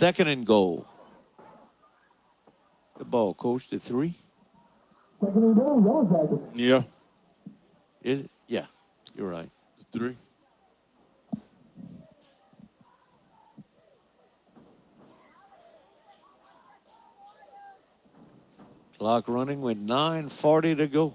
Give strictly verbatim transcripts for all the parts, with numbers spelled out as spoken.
Second and goal. The ball, Coach, the three. Second and goal, Yellow Jackets. Yeah. Is it? Yeah, you're right. Three. Clock running with nine forty to go.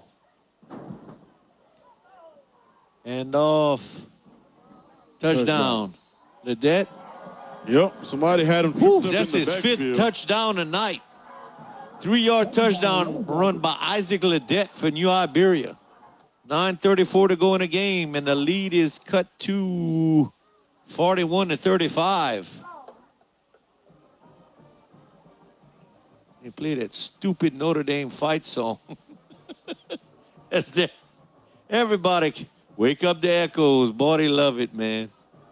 And off. Touchdown. Ledet. Yep. Somebody had him tripped Whew, up that's in the his fifth backfield. touchdown tonight. Three-yard touchdown run by Isaac Ledet for New Iberia. nine thirty-four to go in the game, and the lead is cut to forty-one to thirty-five. They play that stupid Notre Dame fight song. That's the, everybody, wake up the echoes. Boy, they love it, man.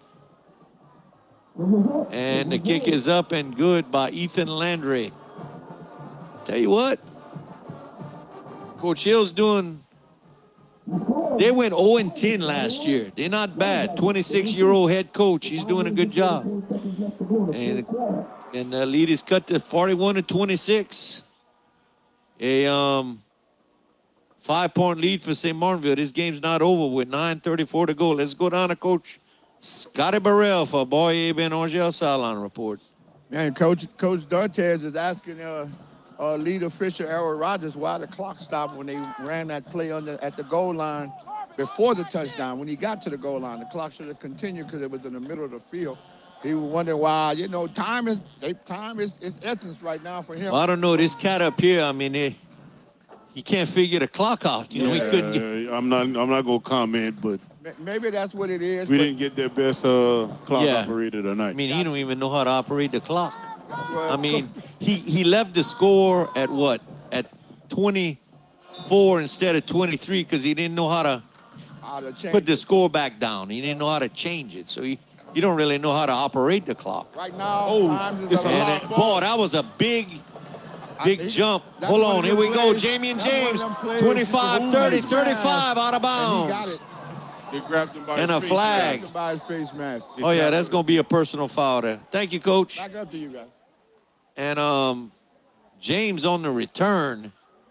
And the kick is up and good by Ethan Landry. Tell you what, Coach Hill's doing, they went oh and ten last year. They're not bad. twenty-six-year-old head coach. He's doing a good job. And, and the lead is cut to forty-one to twenty-six. A um, five-point lead for Saint Martinville. This game's not over with nine thirty-four to go. Let's go down to Coach Scotty Burrell for Boye Ben Angel Sideline Report. Man, Coach Coach Dortez is asking uh, uh, lead official Errol Rogers why the clock stopped when they ran that play on the, at the goal line before the touchdown. When he got to the goal line, the clock should have continued because it was in the middle of the field. He was wondering why, you know, time is they, time is, is essence right now for him. Well, I don't know. This cat up here, I mean, he, he can't figure the clock out. You know, Yeah, he couldn't get. I'm not. I'm not gonna comment, but Maybe that's what it is. we but- didn't get their best uh, clock Yeah. operator tonight. I mean, he don't even know how to operate the clock. well, I mean, he, he left the score at what? At twenty-four instead of twenty-three because he didn't know how to how to change put the it. score back down. He didn't know how to change it. So he, he don't really know how to operate the clock. Right now, Oh, time is it's a a And lot. it, boy, that was a big, big I- jump. that's Hold one on, of here them we go. plays- Jamie and that's one of James, them plays twenty-five, you can thirty, hold his thirty-five out of And he got bounds. it. They grabbed him by And his a face flag. mask. By his face mask. Oh, yeah, that's going to be a personal foul there. Thank you, Coach. Back up to you guys. And um, James on the return.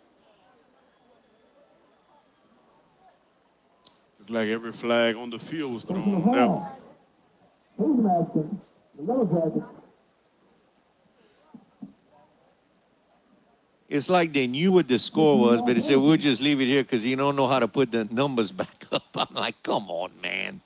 Looked like every flag on the field was thrown down. He's asking the Yellow Jackets. It's like they knew what the score was, but they said, we'll just leave it here because he don't know how to put the numbers back up. I'm like, come on, man.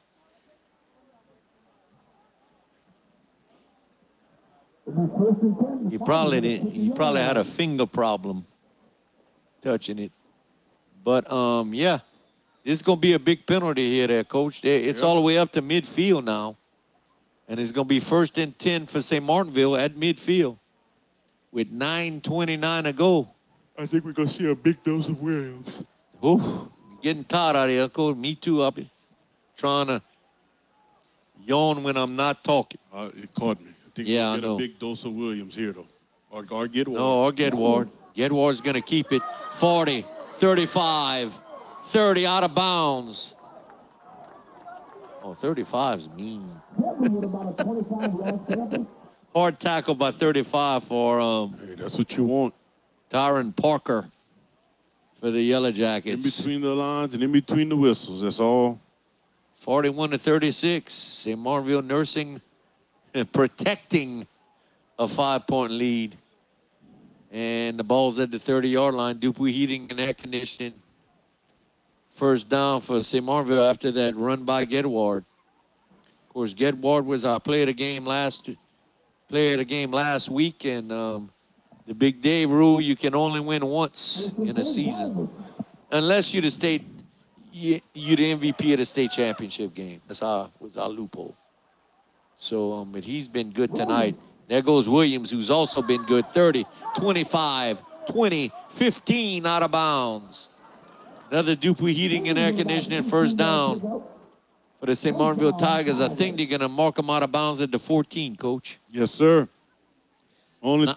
He probably didn't. He probably had a finger problem touching it. But, um, yeah, this is going to be a big penalty here there, Coach. There- It's all the way up to midfield now. And it's going to be first and ten for Saint Martinville at midfield with nine twenty-nine to go. I think we're gonna see a big dose of Williams. Ooh, getting tired out here, Coach. Me too. I'll be trying to yawn when I'm not talking. Uh, it caught me. I think Yeah, we'll I get know. a big dose of Williams here, though. Or, or get one. No, or Gedward. Gedward's going to keep it. forty, thirty-five, thirty out of bounds. Oh, thirty-five's mean. With about a twenty-five yard sample. Hard tackle by thirty-five for um, Hey, that's what you want. Tyron Parker for the Yellow In Jackets. between the lines and in between the whistles. That's all. forty-one to thirty-six. Saint Martinville nursing and protecting a five-point lead. And the ball's at the thirty-yard line. Dupuy Heating and Air Conditioning. First down for Saint Martinville after that run by Gedward. Of course, Gedward was our player of the game last player of the game last week, and um, the Big Dave rule: you can only win once in a season, unless you're the state, you- you're the M V P of the state championship game. That's our was our loophole. So, um, but he's been good tonight. There goes Williams, who's also been good. thirty, twenty-five, twenty, fifteen out of bounds. Another Dupuy Heating and Air Conditioning first down for the Saint Martinville Tigers. I think they're going to mark them out of bounds at the fourteen, Coach. Yes, sir. Only